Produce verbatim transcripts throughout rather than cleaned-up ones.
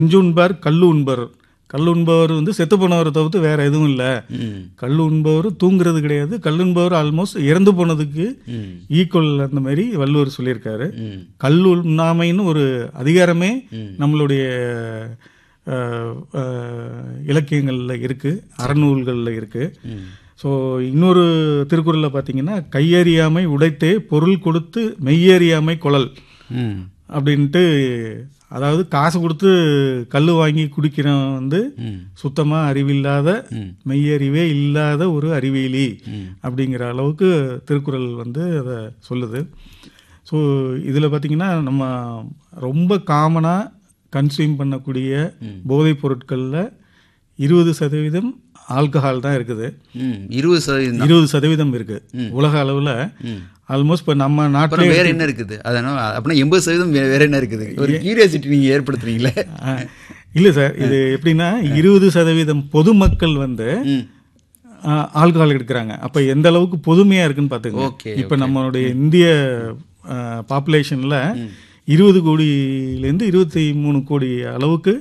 நஞ்சு உண்பார் கல் உண்பர். கல் உண்பவர் வந்து செத்து போனவரை தவிர்த்து வேற எதுவும் இல்லை. கல் உண்பவர் தூங்குறது கிடையாது. கல் உண்பவர் ஆல்மோஸ்ட் இறந்து போனதுக்கு ஈக்குவல் அந்த மாதிரி வள்ளுவர் சொல்லியிருக்காரு. கல் உண்ணாமைன்னு ஒரு அதிகாரமே நம்மளுடைய இலக்கியங்களில் இருக்கு, அறநூல்களில் இருக்கு. ஸோ இன்னொரு திருக்குறளில் பார்த்தீங்கன்னா, கையறியாமை உடைத்தே பொருள் கொடுத்து மெய்யறியாமை கொளல் அப்படின்ட்டு, அதாவது காசு கொடுத்து கல் வாங்கி குடிக்கிறவன் வந்து சுத்தமாக அறிவில்லாத, மெய்யறிவே இல்லாத ஒரு அறிவியலி அப்படிங்கிற அளவுக்கு திருக்குறள் வந்து அதை சொல்லுது. ஸோ இதில் பார்த்தீங்கன்னா, நம்ம ரொம்ப காமனாக கன்சியூம் பண்ணக்கூடிய போதைப் பொருட்களில் இருபது சதவீதம் ஆல்கஹால் தான் இருக்குது. இருபது சதவீதம் இருபது சதவீதம் இருக்கு உலக அளவில். ஆல்மோஸ்ட் இப்போ நம்ம நாட்டில் வேற என்ன இருக்குது? அதனால அப்படின்னா எண்பது சதவீதம் வேற என்ன இருக்குது? ஒரு கியூரியாசிட்டி நீங்கள் ஏற்படுத்துறீங்களே. இல்லை சார், இது எப்படின்னா இருபது சதவீதம் பொதுமக்கள் வந்து ஆல்கஹால் எடுக்கிறாங்க. அப்போ எந்த அளவுக்கு பொதுமையாக இருக்குன்னு பார்த்துக்கோங்க. இப்போ நம்மளுடைய இந்திய பாப்புலேஷனில் இருபது கோடியிலேருந்து இருபத்தி மூணு கோடி அளவுக்கு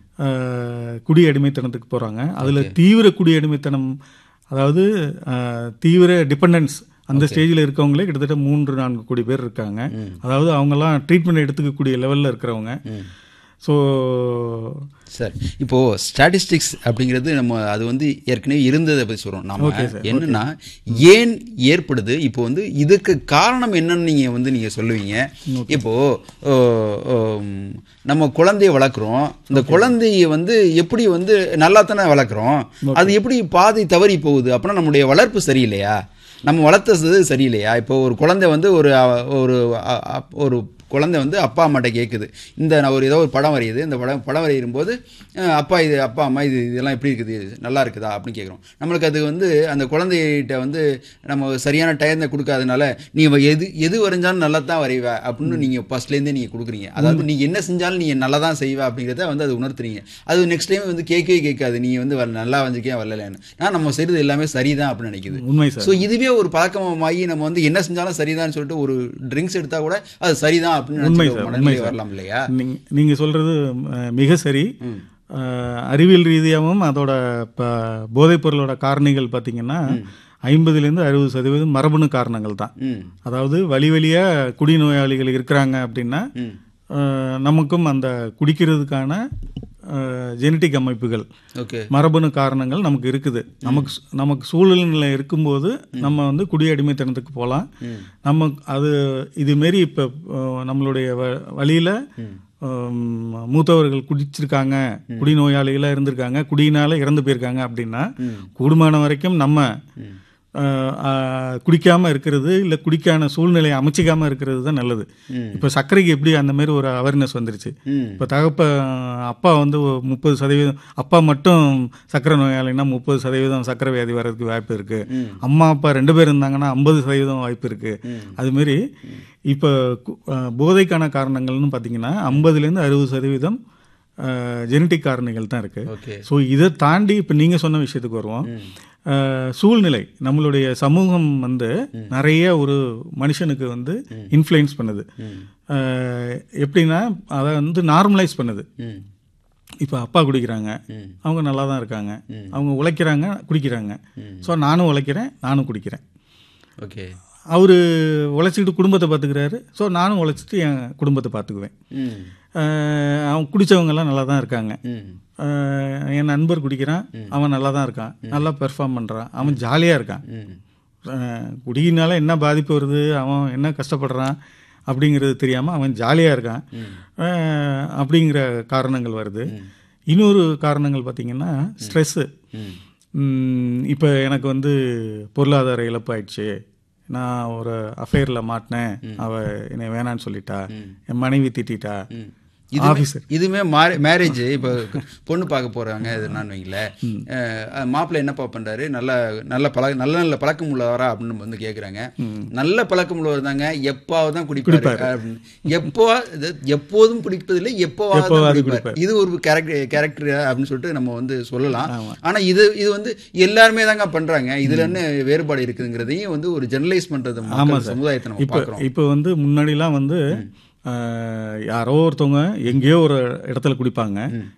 குடி அடிமைத்தனத்துக்கு போகிறாங்க. அதில் தீவிர குடி அடிமைத்தனம், அதாவது தீவிர டிபெண்டன்ஸ் அந்த ஸ்டேஜில் இருக்கவங்களே கிட்டத்தட்ட மூன்று நான்கு கோடி பேர் இருக்காங்க. அதாவது அவங்கெல்லாம் ட்ரீட்மெண்ட் எடுத்துக்கக்கூடிய லெவலில் இருக்கிறவங்க. ஸோ சார், இப்போது ஸ்டாட்டிஸ்டிக்ஸ் அப்படிங்கிறது நம்ம அது வந்து ஏற்கனவே இருந்ததை பற்றி சொல்கிறோம். நம்ம என்னென்னா ஏன் ஏற்படுது, இப்போ வந்து இதுக்கு காரணம் என்னன்னு நீங்கள் வந்து நீங்கள் சொல்லுவீங்க. இப்போது நம்ம குழந்தைய வளர்க்குறோம், இந்த குழந்தைய வந்து எப்படி வந்து நல்லா தானே வளர்க்குறோம், அது எப்படி பாதி தவறி போகுது அப்படின்னா நம்முடைய வளர்ப்பு சரியில்லையா, நம்ம வளர்த்தது சரியில்லையா? இப்போ ஒரு குழந்தை வந்து ஒரு ஒரு ஒரு குழந்தை வந்து அப்பா அம்மாட்ட கேட்குது, இந்த நான் ஒரு ஏதோ ஒரு படம் வரையுது, இந்த படம் படம் வரையும் போது அப்பா இது அப்பா அம்மா இது இதெல்லாம் எப்படி இருக்குது, நல்லா இருக்குதா அப்படின்னு கேட்குறோம். நம்மளுக்கு அது வந்து அந்த குழந்தைகிட்ட வந்து நம்ம சரியான டயத்தை கொடுக்காதனால நீ எது எது வரைஞ்சாலும் நல்லா தான் வரைவ அப்படின்னு நீங்கள் ஃபர்ஸ்ட்லேருந்தே நீங்கள் கொடுக்குறீங்க. அதாவது நீங்கள் என்ன செஞ்சாலும் நீங்கள் நல்லா தான் செய்வா அப்படிங்கிறத வந்து அது உணர்த்துறீங்க. அது நெக்ஸ்ட் டைம் வந்து கேட்கவே கேட்காது, நீங்கள் வந்து நல்லா வரைஞ்சிக்கே வரலன்னு. நான் நம்ம செய்கிறது எல்லாமே சரிதான் அப்படின்னு நினைக்குது. உண்மை. ஸோ இதுவே ஒரு பழக்கமாகி நம்ம வந்து என்ன செஞ்சாலும் சரிதான்னு சொல்லிட்டு ஒரு ட்ரிங்க்ஸ் எடுத்தால் கூட அது சரிதான். உண்மை சார், உண்மை வரலாம் இல்லையா? நீங்க சொல்றது மிக சரி. அறிவியல் ரீதியாகவும் அதோட போதைப் பொருளோட காரணிகள் பார்த்தீங்கன்னா ஐம்பதுலேருந்து அறுபது சதவீதம் மரபணு காரணங்கள் தான். அதாவது வழி வழியா குடிநோயாளிகள் இருக்கிறாங்க அப்படின்னா நமக்கும் அந்த குடிக்கிறதுக்கான ஜெனட்டிக் அமைப்புகள், மரபணு காரணங்கள் நமக்கு இருக்குது. நமக்கு நமக்கு சூழ்நிலை இருக்கும்போது நம்ம வந்து குடி அடிமைத்தனத்துக்கு போகலாம். நம்ம அது இதுமாரி இப்போ நம்மளுடைய வழியில் மூத்தவர்கள் குடிச்சிருக்காங்க, குடிநோயாளிகளாக இருந்திருக்காங்க, குடியினால இறந்து போயிருக்காங்க அப்படின்னா கூடுமான வரைக்கும் நம்ம குடிக்காம இருக்கிறது, இல்லை குடிக்கான சூழ்நிலையை அமைச்சிக்காம இருக்கிறது தான் நல்லது. இப்போ சர்க்கரைக்கு எப்படி அந்த மாதிரி ஒரு அவேர்னஸ் வந்துருச்சு. இப்போ தகப்ப அப்பா வந்து முப்பது சதவீதம் அப்பா மட்டும் சர்க்கரை நோயாளின்னா முப்பது சதவீதம் சர்க்கரை வியாதி வர்றதுக்கு வாய்ப்பு இருக்கு. அம்மா அப்பா ரெண்டு பேர் இருந்தாங்கன்னா ஐம்பது சதவீதம் வாய்ப்பு இருக்கு. அதுமாரி இப்போ போதைக்கான காரணங்கள்னு பார்த்தீங்கன்னா ஐம்பதுலேருந்து அறுபது சதவீதம் ஜெனட்டிக் காரணிகள் தான் இருக்கு. ஸோ இதை தாண்டி இப்போ நீங்கள் சொன்ன விஷயத்துக்கு வருவோம். சூழ்நிலை, நம்மளுடைய சமூகம் வந்து நிறைய ஒரு மனுஷனுக்கு வந்து இன்ஃப்ளூயன்ஸ் பண்ணுது. எப்படின்னா அதை வந்து நார்மலைஸ் பண்ணுது. இப்போ அப்பா குடிக்கிறாங்க, அவங்க நல்லா தான் இருக்காங்க, அவங்க உழைக்கிறாங்க குடிக்கிறாங்க. ஸோ நானும் உழைக்கிறேன், நானும் குடிக்கிறேன். ஓகே, அவர் உழைச்சிக்கிட்டு குடும்பத்தை பார்த்துக்கிறாரு, ஸோ நானும் உழைச்சிட்டு என் குடும்பத்தை பார்த்துக்குவேன். அவன் குடித்தவங்கெல்லாம் நல்லா தான் இருக்காங்க. என் நண்பர் குடிக்கிறான், அவன் நல்லா தான் இருக்கான், நல்லா பெர்ஃபார்ம் பண்ணுறான், அவன் ஜாலியாக இருக்கான். குடியினால என்ன பாதிப்பு வருது, அவன் என்ன கஷ்டப்படுறான் அப்படிங்கிறது தெரியாமல் அவன் ஜாலியாக இருக்கான் அப்படிங்கிற காரணங்கள் வருது. இன்னொரு காரணங்கள் பார்த்திங்கன்னா ஸ்ட்ரெஸ்ஸு. இப்போ எனக்கு வந்து பொருளாதார இழப்பு ஆயிடுச்சு, நான் ஒரு அஃபேரில் மாட்டினேன், அவள் என்னை வேணான்னு சொல்லிட்டா, என் மனைவி திட்டா, ஆஃபீஸர். இதுவுமே மேரேஜ் இப்போ பொண்ணு பார்க்க போகிறாங்க இதுன்னு வைங்களேன், மாப்பிள்ளை என்னப்பா பண்ணுறாரு, நல்ல நல்ல பழக்க நல்ல நல்ல பழக்கம் உள்ளவரா அப்படின்னு வந்து கேட்குறாங்க. நல்ல பழக்கம் உள்ளவர் தாங்க, எப்போவாவது தான் குடிப்பார் அப்படின்னு. எப்போ எப்போதும் குடிப்பதில்லை, எப்போவாவது குடிப்பார். இது ஒரு கேரக்டர் கேரக்டர் அப்படின்னு சொல்லிட்டு நம்ம வந்து சொல்லலாம். ஆனால் இது இது வந்து எல்லாருமே தாங்க பண்ணுறாங்க. இதில் என்ன வேறுபாடு இருக்குதுங்கிறதையும் வந்து ஒரு ஜெனரலைஸ் பண்ணுறது சமுதாயத்தை நம்ம பார்க்குறோம். இப்போ வந்து முன்னாடிலாம் வந்து ஆஹ் யாரோ ஒருத்தவங்க எங்கேயோ ஒரு இடத்துல குடிப்பாங்க.